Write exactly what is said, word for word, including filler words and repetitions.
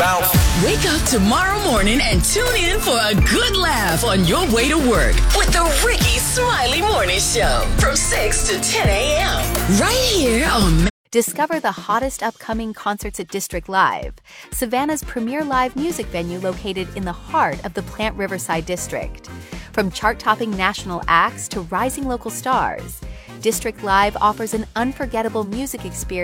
mouth. Wake up tomorrow morning and tune in for a good laugh on your way to work with the Ricky Smiley Morning Show from six to ten a.m. right here on. Discover the hottest upcoming concerts at District Live, Savannah's premier live music venue located in the heart of the Plant Riverside District. From chart-topping national acts to rising local stars, District Live offers an unforgettable music experience